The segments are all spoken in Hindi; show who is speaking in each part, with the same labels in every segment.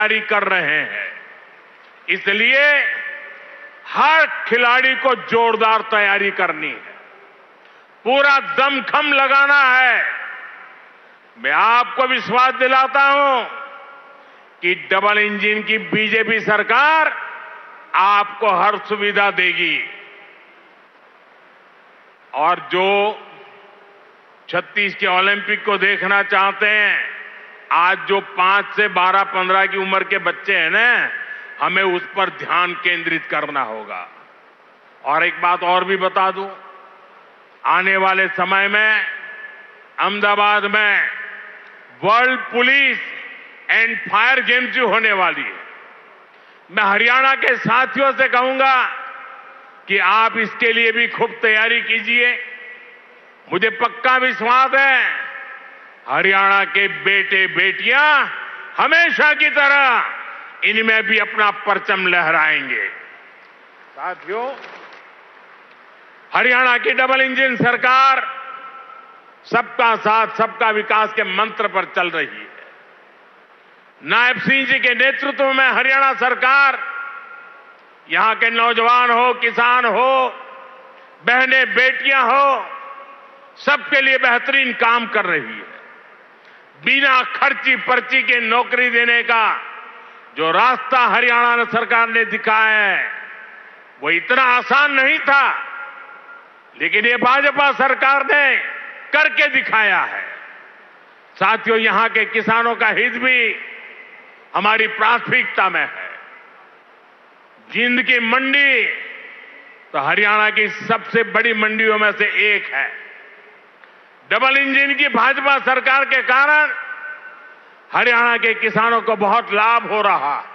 Speaker 1: तैयारी कर रहे हैं। इसलिए हर खिलाड़ी को जोरदार तैयारी करनी है, पूरा दमखम लगाना है। मैं आपको विश्वास दिलाता हूं कि डबल इंजन की बीजेपी सरकार आपको हर सुविधा देगी। और जो 36 के ओलंपिक को देखना चाहते हैं, आज जो 5 से 12-15 की उम्र के बच्चे हैं ना, हमें उस पर ध्यान केंद्रित करना होगा। और एक बात और भी बता दूं, आने वाले समय में अहमदाबाद में world police and fire games जो होने वाली है, मैं हरियाणा के साथियों से कहूंगा कि आप इसके लिए भी खूब तैयारी कीजिए। मुझे पक्का विश्वास है हरियाणा के बेटे बेटियां हमेशा की तरह इनमें भी अपना परचम लहराएंगे। साथियों, हरियाणा की डबल इंजन सरकार सबका साथ सबका विकास के मंत्र पर चल रही है। नायब सिंह जी के नेतृत्व में हरियाणा सरकार यहां के नौजवान हो, किसान हो, बहनें बेटियां हो, सबके लिए बेहतरीन काम कर रही है। बिना खर्ची पर्ची के नौकरी देने का जो रास्ता हरियाणा सरकार ने दिखाया है, वो इतना आसान नहीं था, लेकिन ये भाजपा सरकार ने करके दिखाया है। साथियों, यहां के किसानों का हित भी हमारी प्राथमिकता में है। जिंद की मंडी तो हरियाणा की सबसे बड़ी मंडियों में से एक है। डबल इंजन की भाजपा सरकार के कारण हरियाणा के किसानों को बहुत लाभ हो रहा है।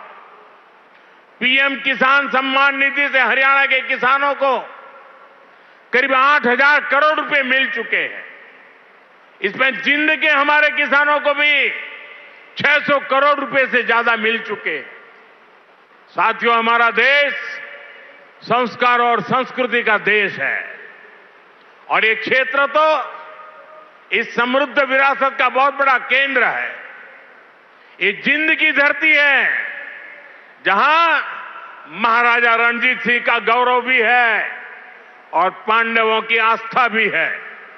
Speaker 1: पीएम किसान सम्मान निधि से हरियाणा के किसानों को करीब 8,000 करोड़ रुपए मिल चुके हैं। इसमें जिंद के हमारे किसानों को भी 600 करोड़ रुपए से ज्यादा मिल चुके हैं। साथियों, हमारा देश संस्कार और संस्कृति का देश है और ये क्षेत्र तो इस समृद्ध विरासत का बहुत बड़ा केंद्र है। ये जिंद की धरती है जहां महाराजा रणजीत सिंह का गौरव भी है और पांडवों की आस्था भी है।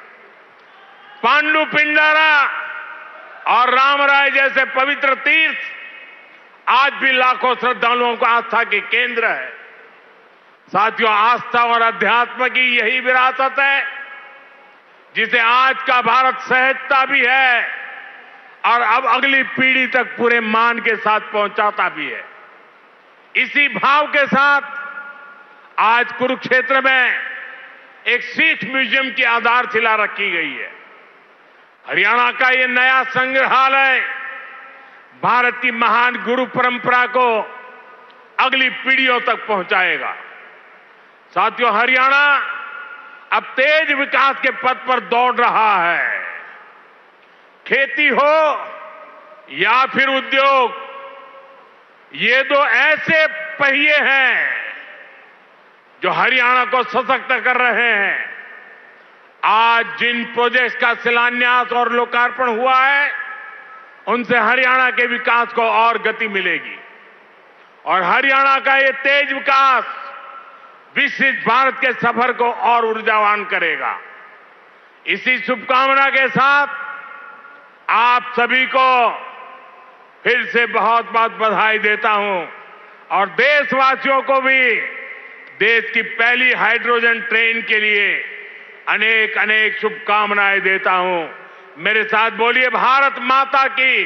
Speaker 1: पांडु पिंडारा और रामराय जैसे पवित्र तीर्थ आज भी लाखों श्रद्धालुओं को आस्था के केंद्र है। साथियों, आस्था और अध्यात्म की यही विरासत है जिसे आज का भारत सहजता भी है और अब अगली पीढ़ी तक पूरे मान के साथ पहुंचाता भी है। इसी भाव के साथ आज कुरुक्षेत्र में एक सिख म्यूजियम की आधारशिला रखी गई है। हरियाणा का ये नया संग्रहालय भारत की महान गुरु परंपरा को अगली पीढ़ियों तक पहुंचाएगा। साथियों, हरियाणा अब तेज विकास के पथ पर दौड़ रहा है। खेती हो या फिर उद्योग, ये दो ऐसे पहिए हैं जो हरियाणा को सशक्त कर रहे हैं। आज जिन प्रोजेक्ट्स का शिलान्यास और लोकार्पण हुआ है, उनसे हरियाणा के विकास को और गति मिलेगी और हरियाणा का ये तेज विकास विकसित भारत के सफर को और ऊर्जावान करेगा। इसी शुभकामना के साथ आप सभी को फिर से बहुत बहुत बधाई देता हूं और देशवासियों को भी देश की पहली हाइड्रोजन ट्रेन के लिए अनेक अनेक शुभकामनाएं देता हूं। मेरे साथ बोलिए, भारत माता की,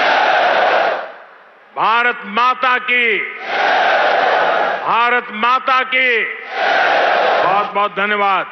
Speaker 1: भारत माता की, भारत माता की। बहुत बहुत धन्यवाद।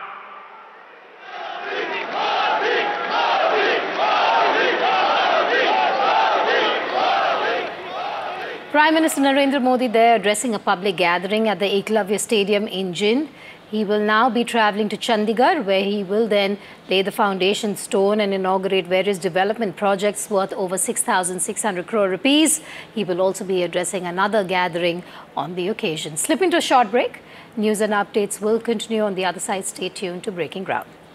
Speaker 2: Prime Minister Narendra Modi there addressing a public gathering at the Eklavya Stadium in Jind. He will now be travelling to Chandigarh, where he will then lay the foundation stone and inaugurate various development projects worth over 6,600 crore rupees. He will also be addressing another gathering on the occasion. Slip into a short break. News and updates will continue on the other side. Stay tuned to Breaking Ground.